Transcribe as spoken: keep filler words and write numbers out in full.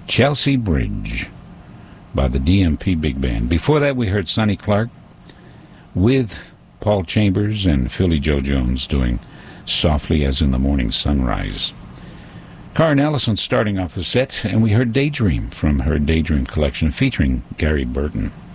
Chelsea Bridge by the D M P Big Band. Before that, we heard Sonny Clark with Paul Chambers and Philly Joe Jones doing Softly as in the Morning Sunrise. Karen Ellison starting off the set, and we heard Daydream from her Daydream collection featuring Gary Burton.